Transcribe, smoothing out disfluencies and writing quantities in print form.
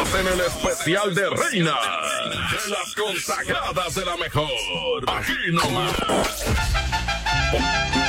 Estamos en el especial de Reina de las consagradas de la mejor. Aquí nomás.